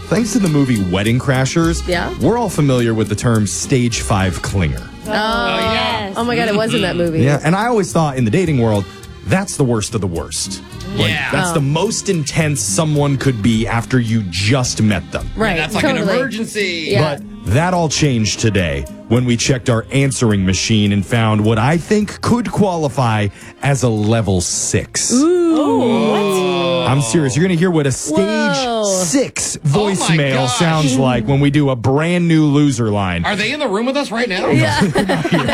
thanks to the movie Wedding Crashers, we're all familiar with the term stage 5 clinger. Oh, yes. Oh, my God, it was in that movie. Yeah, and I always thought in the dating world, that's the worst of the worst. That's the most intense someone could be after you just met them. Right. That's like an emergency. Yeah. But that all changed today when we checked our answering machine and found what I think could qualify as a level 6. Oh, what? I'm serious. You're going to hear what a stage 6 voicemail sounds like when we do a brand new loser line. Are they in the room with us right now? Yeah.